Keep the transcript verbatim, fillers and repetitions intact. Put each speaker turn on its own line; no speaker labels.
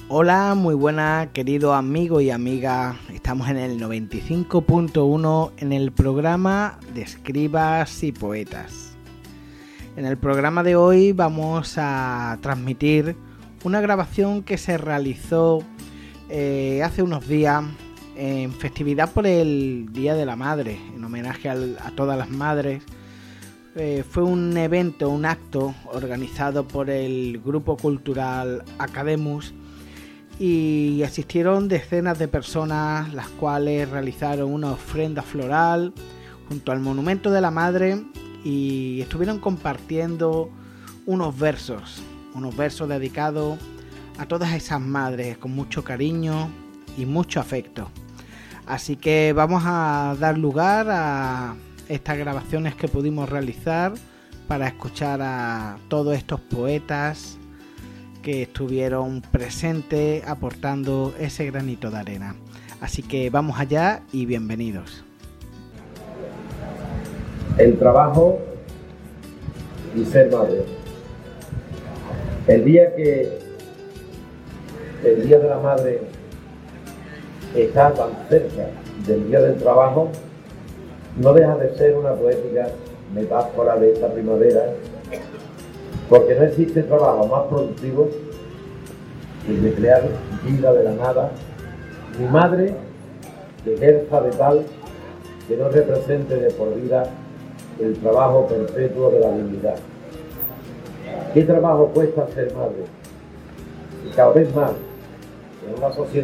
Hola, muy buenas, queridos amigos y amigas. Estamos en el noventa y cinco punto uno en el programa de Escribas y Poetas. En el programa de hoy vamos a transmitir una grabación que se realizó eh, hace unos días en festividad por el Día de la Madre, en homenaje al, a todas las madres. Eh, fue un evento, un acto organizado por el grupo cultural Academus y asistieron decenas de personas, las cuales realizaron una ofrenda floral junto al monumento de la madre y estuvieron compartiendo unos versos, unos versos dedicados a todas esas madres con mucho cariño y mucho afecto. Así que vamos a dar lugar a estas grabaciones que pudimos realizar para escuchar a todos estos poetas que estuvieron presentes aportando ese granito de arena. Así que vamos allá y bienvenidos.
El trabajo y ser madre. El día que el Día de la Madre está tan cerca del Día del Trabajo, no deja de ser una poética metáfora de esta primavera, porque no existe trabajo más productivo que el de crear vida de la nada, ni madre que ejerza de tal que no represente de por vida el trabajo perpetuo de la dignidad. ¿Qué trabajo cuesta ser madre? Y cada vez más en una sociedad